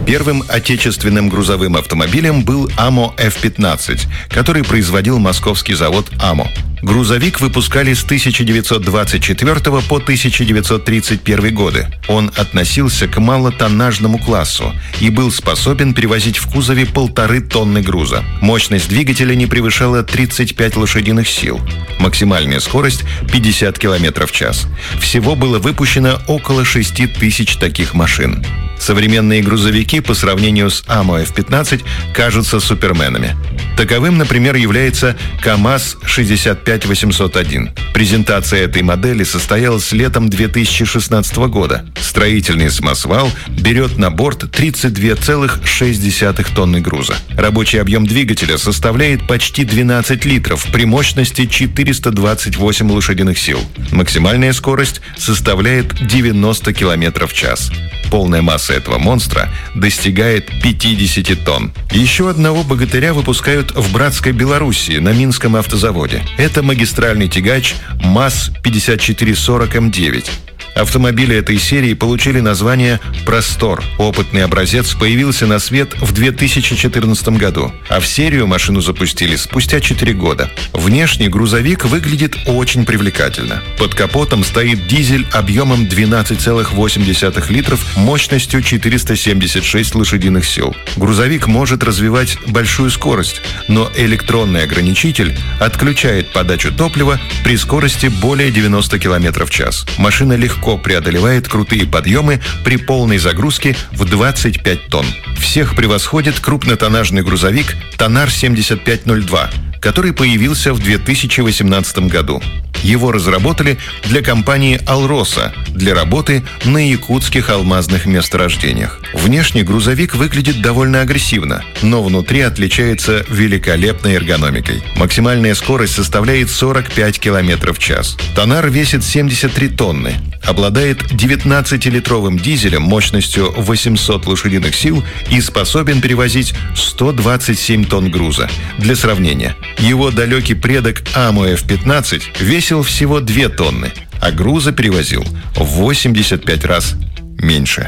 Первым отечественным грузовым автомобилем был АМО F-15, который производил московский завод АМО. Грузовик выпускали с 1924 по 1931 годы. Он относился к малотоннажному классу и был способен перевозить в кузове 1,5 тонны груза. Мощность двигателя не превышала 35 лошадиных сил. Максимальная скорость – 50 км в час. Всего было выпущено около 6 тысяч таких машин. Современные грузовики по сравнению с АМО F-15 кажутся суперменами. Таковым, например, является КАМАЗ-65801. Презентация этой модели состоялась летом 2016 года. Строительный самосвал берет на борт 32,6 тонны груза. Рабочий объем двигателя составляет почти 12 литров при мощности 428 лошадиных сил. Максимальная скорость составляет 90 км в час. Полная масса этого монстра достигает 50 тонн. Еще одного богатыря выпускают в братской Белоруссии на Минском автозаводе. Это магистральный тягач МАЗ-5440М9. Автомобили этой серии получили название «Простор». Опытный образец появился на свет в 2014 году, а в серию машину запустили спустя 4 года. Внешне грузовик выглядит очень привлекательно. Под капотом стоит дизель объемом 12,8 литров мощностью 476 лошадиных сил. Грузовик может развивать большую скорость, но электронный ограничитель отключает подачу топлива при скорости более 90 км в час. Машина легко преодолевает крутые подъемы при полной загрузке в 25 тонн. Всех превосходит крупнотоннажный грузовик «Тонар 7502», который появился в 2018 году. Его разработали для компании «Алроса» для работы на якутских алмазных месторождениях. Внешне грузовик выглядит довольно агрессивно, но внутри отличается великолепной эргономикой. Максимальная скорость составляет 45 км в час. «Тонар» весит 73 тонны, обладает 19-литровым дизелем мощностью 800 лошадиных сил и способен перевозить 127 тонн груза. Для сравнения, его далекий предок АМО F-15 весил всего 2 тонны, а груза перевозил в 85 раз меньше.